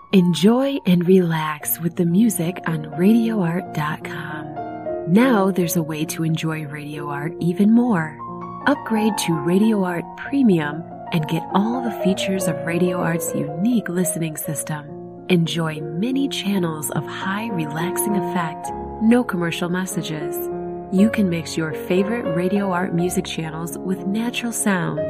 Enjoy and relax with the music on RadioArt.com. Now there's a way to enjoy Radio Art even more. Upgrade to Radio Art Premium and get all the features of Radio Art's unique listening system. Enjoy many channels of high relaxing effect, no commercial messages. You can mix your favorite Radio Art music channels with natural sounds